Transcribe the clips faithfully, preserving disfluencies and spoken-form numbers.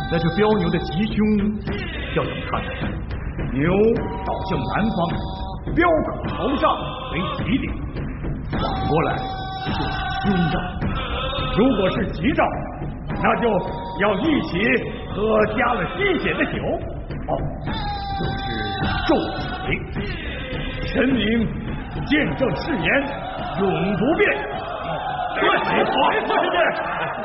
那这彪牛的吉凶要怎么看呢？牛倒向南方，彪口朝上为吉利，反过来就是凶兆。如果是吉兆，那就要一起喝加了鸡血的酒，哦，就是咒水。神明见证誓言，永不变。对，没错，没错，师姐。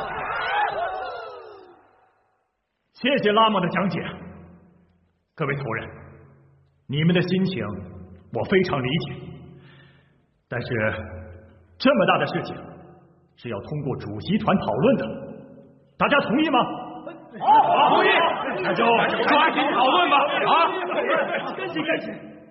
谢谢拉玛的讲解，各位头人，你们的心情我非常理解，但是这么大的事情是要通过主席团讨论的，大家同意吗？好，同意，那就抓紧讨论吧！啊，赶紧赶紧！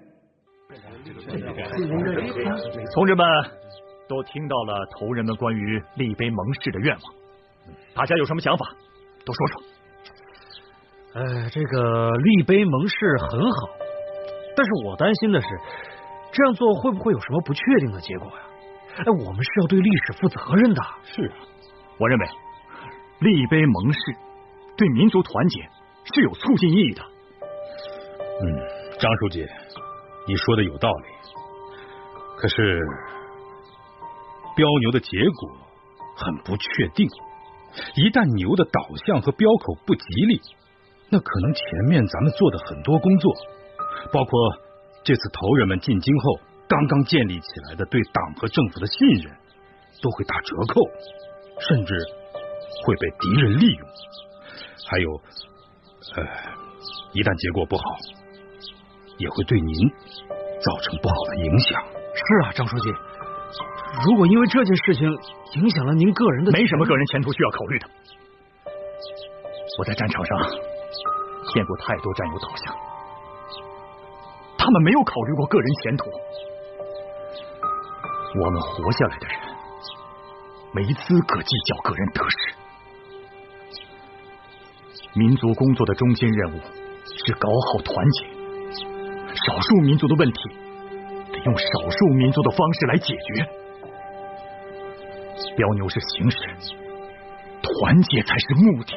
同志们都听到了头人们关于立碑盟誓的愿望，大家有什么想法都说说。 呃，这个立碑盟誓很好，但是我担心的是，这样做会不会有什么不确定的结果呀？哎，我们是要对历史负责任的。 是啊，我认为立碑盟誓对民族团结是有促进意义的。 嗯，张书记，你说的有道理。可是标牛的结果很不确定，一旦牛的导向和标口不吉利，那可能前面咱们做的很多工作，包括这次头人们进京后刚刚建立起来的对党和政府的信任，都会打折扣，甚至会被敌人利用。还有，呃，一旦结果不好，也会对您造成不好的影响。 是啊，张书记，如果因为这件事情影响了您个人的， 没什么个人前途需要考虑的。我在战场上见过太多战友倒下，他们没有考虑过个人前途。我们活下来的人没资格计较个人得失。民族工作的中心任务是搞好团结，少数民族的问题得用少数民族的方式来解决。标牛是形式，团结才是目的。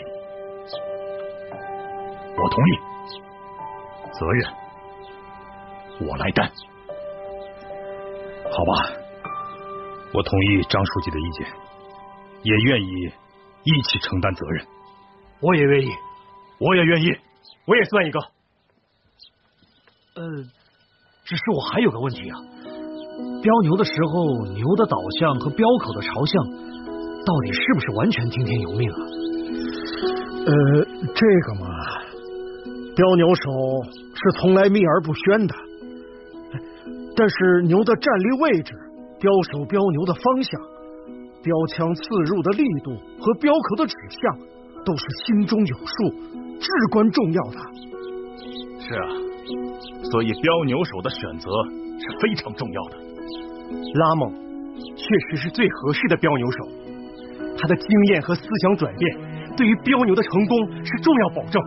我同意，责任我来担。 好吧，我同意张书记的意见，也愿意一起承担责任。 我也愿意， 我也愿意，我也算一个。 呃，只是我还有个问题啊，标牛的时候，牛的导向和标口的朝向，到底是不是完全听天由命啊？ 呃，这个嘛，标牛手是从来秘而不宣的，但是牛的站立位置、标手标牛的方向、标枪刺入的力度和标口的指向，都是心中有数，至关重要的。 是啊，所以标牛手的选择是非常重要的。 拉蒙确实是最合适的标牛手，他的经验和思想转变对于标牛的成功是重要保证。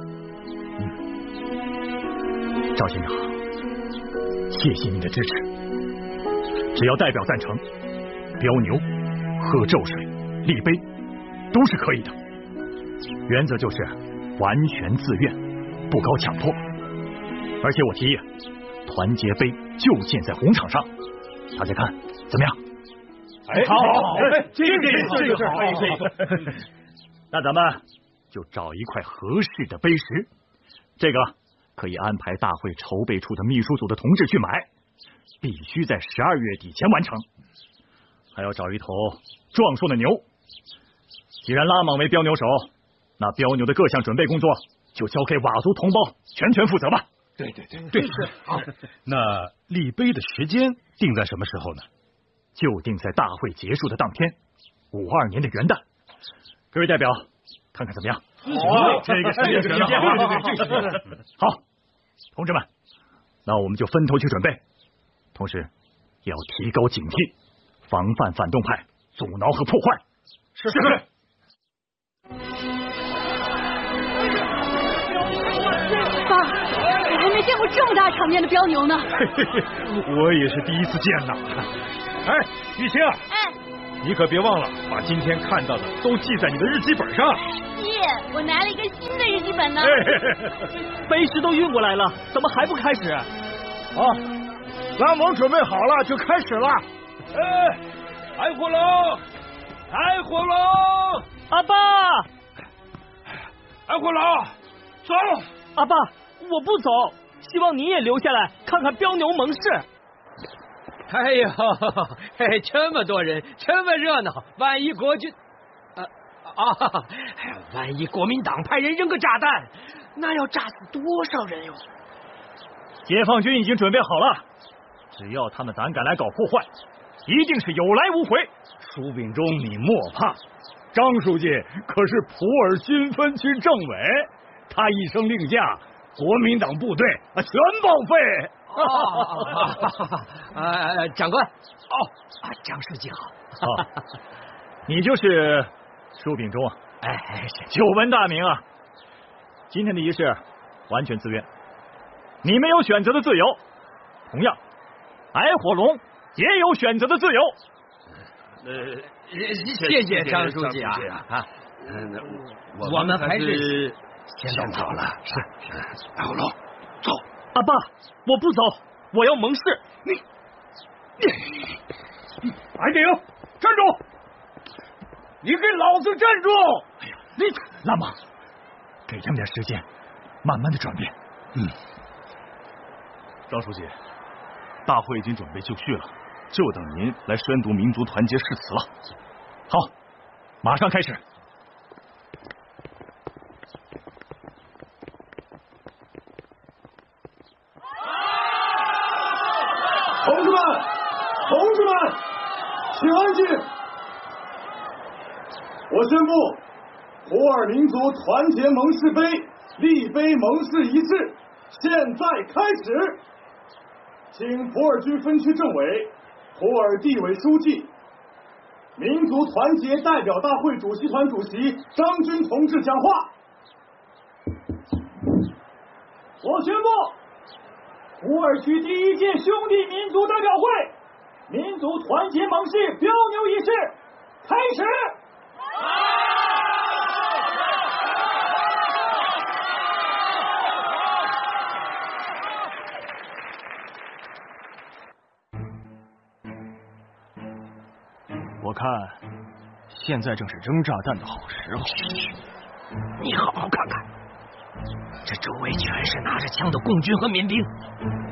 嗯，赵县长，谢谢你的支持。只要代表赞成，标牛、喝咒水、立碑都是可以的。原则就是完全自愿，不搞强迫。而且我提议，团结碑就建在红场上，大家看怎么样？ 哎，好，哎，这个这个好，这个。 那咱们就找一块合适的碑石，这个可以安排大会筹备处的秘书组的同志去买，必须在十二月底前完成。还要找一头壮硕的牛。既然拉莽为标牛手，那标牛的各项准备工作就交给佤族同胞全权负责吧。 对对对对，好。那立碑的时间定在什么时候呢？ 就定在大会结束的当天，五二年的元旦。各位代表，看看怎么样？ 好，这个这个时间，对对对，这个好。同志们，那我们就分头去准备，同时也要提高警惕，防范反动派阻挠和破坏。 是是。 爸，我还没见过这么大场面的标牛呢。 我也是第一次见呐。哎，玉清， 哎， 你可别忘了把今天看到的都记在你的日记本上。 爹，我拿了一个新的日记基本呢？ 碑石都运过来了，怎么还不开始？ 好，拉盟准备好了，就开始了。 哎，开火喽！开火喽！ 阿爸， 开火喽！走！ 阿爸，我不走，希望你也留下来看看彪牛盟誓。 哎呦，嘿，这么多人，这么热闹，万一国军……呃啊，万一国民党派人扔个炸弹，那要炸死多少人哟？ 解放军已经准备好了，只要他们胆敢来搞破坏，一定是有来无回。 苏秉忠，你莫怕，张书记可是普洱新分区政委，他一声令下，国民党部队啊全报废。 啊，呃，长官，哦，啊，张书记好。 哦，你就是苏秉忠啊？ 哎， 久闻大名啊！今天的仪式完全自愿，你们有选择的自由，同样，矮火龙也有选择的自由。 呃，谢谢张书记啊啊！我们还是先走了。是是， 矮火龙，走。 阿爸，我不走，我要盟誓。 你你，白顶，站住！你给老子站住！ 哎呀，你拉盟，给他们点时间，慢慢的转变。 嗯，张书记，大会已经准备就绪了，就等您来宣读民族团结誓词了。 好，马上开始。 同志们，同志们，请安静！我宣布，普洱民族团结盟誓碑立碑盟誓仪式现在开始。请普洱区分区政委、普洱地委书记、民族团结代表大会主席团主席张军同志讲话。我宣布，普洱区第一届兄弟民族代表会民族团结盟誓标牛仪式开始。 我看现在正是扔炸弹的好时候。 你好好看看，这周围全是拿着枪的共军和民兵，